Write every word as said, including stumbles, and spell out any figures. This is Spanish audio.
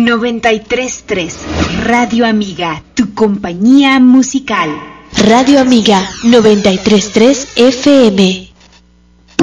noventa y tres punto tres Radio Amiga, tu compañía musical. Radio Amiga noventa y tres punto tres F M.